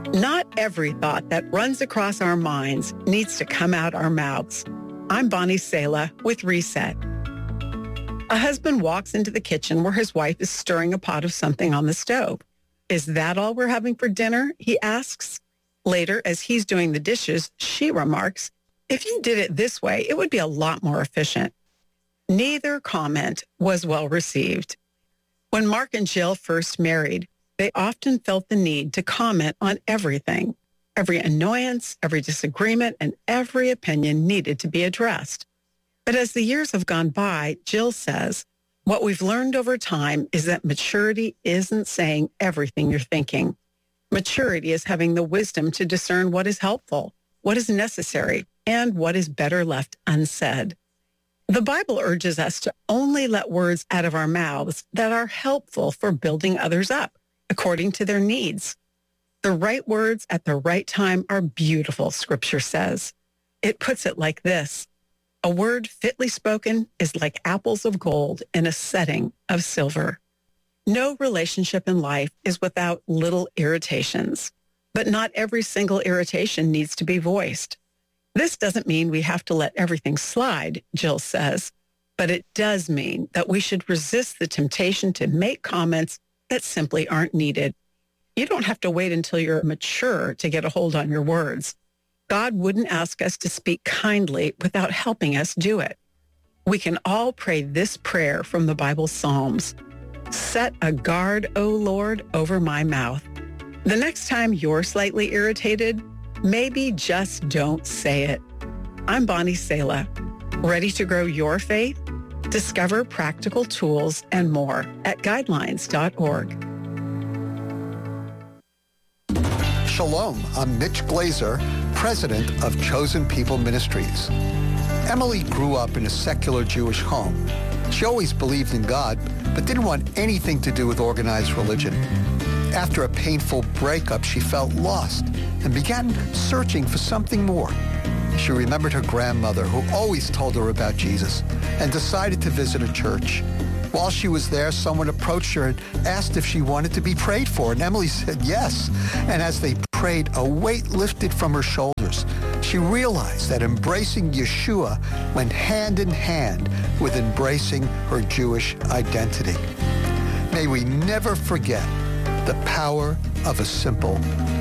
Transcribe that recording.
Not every thought that runs across our minds needs to come out our mouths. I'm Bonnie Sala with Reset. A husband walks into the kitchen where his wife is stirring a pot of something on the stove. Is that all we're having for dinner? He asks. Later, as he's doing the dishes, she remarks, if you did it this way, it would be a lot more efficient. Neither comment was well received. When Mark and Jill first married, they often felt the need to comment on everything. Every annoyance, every disagreement, and every opinion needed to be addressed. But as the years have gone by, Jill says, what we've learned over time is that maturity isn't saying everything you're thinking. Maturity is having the wisdom to discern what is helpful, what is necessary, and what is better left unsaid. The Bible urges us to only let words out of our mouths that are helpful for building others up, according to their needs. The right words at the right time are beautiful, Scripture says. It puts it like this. A word fitly spoken is like apples of gold in a setting of silver. No relationship in life is without little irritations, but not every single irritation needs to be voiced. This doesn't mean we have to let everything slide, Jill says, but it does mean that we should resist the temptation to make comments that simply aren't needed. You don't have to wait until you're mature to get a hold on your words. God wouldn't ask us to speak kindly without helping us do it. We can all pray this prayer from the Bible Psalms. Set a guard, O Lord, over my mouth. The next time you're slightly irritated, maybe just don't say it. I'm Bonnie Sala. Ready to grow your faith? Discover practical tools and more at guidelines.org. Shalom, I'm Mitch Glazer, president of Chosen People Ministries. Emily grew up in a secular Jewish home. She always believed in God, but didn't want anything to do with organized religion. After a painful breakup, she felt lost and began searching for something more. She remembered her grandmother, who always told her about Jesus, and decided to visit a church. While she was there, someone approached her and asked if she wanted to be prayed for, and Emily said yes. And as they prayed, a weight lifted from her shoulders. She realized that embracing Yeshua went hand in hand with embracing her Jewish identity. May we never forget the power of a simple